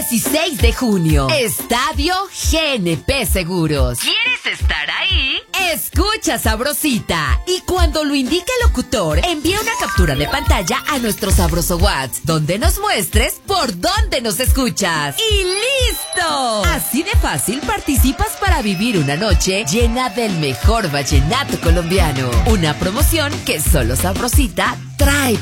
16 de junio, Estadio GNP Seguros. ¿Quieres estar ahí? Escucha Sabrosita. Y cuando lo indique el locutor, envía una captura de pantalla a nuestro sabroso WhatsApp, donde nos muestres por dónde nos escuchas. ¡Y listo! Así de fácil participas para vivir una noche llena del mejor vallenato colombiano. Una promoción que solo Sabrosita trae